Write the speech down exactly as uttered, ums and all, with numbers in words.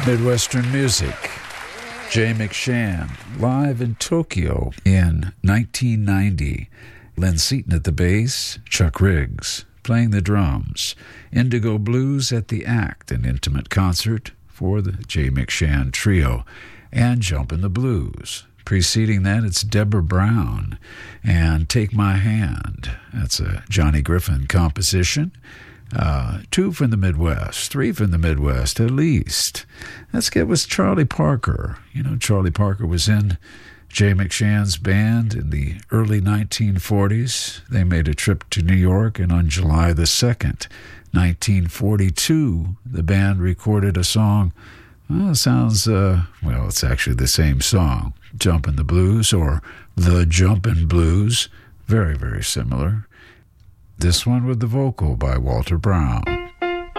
Midwestern music. Jay McShann, live in Tokyo in nineteen ninety. Len Seaton at the bass, Chuck Riggs playing the drums. Indigo Blues at the Act, an intimate concert for the Jay McShann Trio. And Jumpin' the Blues. Preceding that, it's Deborah Brown and Take My Hand. That's a Johnny Griffin composition. Uh, two from the Midwest, three from the Midwest at least. Let's get with Charlie Parker. You know, Charlie Parker was in Jay McShann's band in the early nineteen forties. They made a trip to New York, and on July the second, nineteen forty-two, the band recorded a song. Well, it sounds, uh, well, it's actually the same song, Jumpin' the Blues, or The Jumpin' Blues. Very, very similar. This one with the vocal by Walter Brown.